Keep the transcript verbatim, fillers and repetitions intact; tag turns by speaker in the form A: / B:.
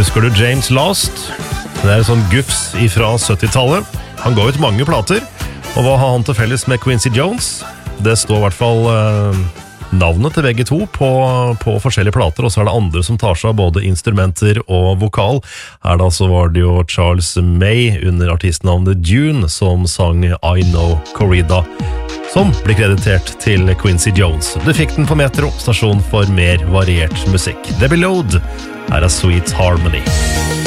A: Husker du James Last? Det er sånn gufs fra syttitallet. Han ga ut mange plater, og hva har han til felles med Quincy Jones? Det står i hvert fall eh, navnet til begge to på, på forskjellige plater, og så er det andre som tar seg av både instrumenter og vokal. Her da så var det jo Charles May under artistnavnet Dune som sang I Know Corrida, som ble kreditert til Quincy Jones. Du fikk den på Metro, stasjon for mer variert musikk. Debbie Load, her er Sweet Harmony.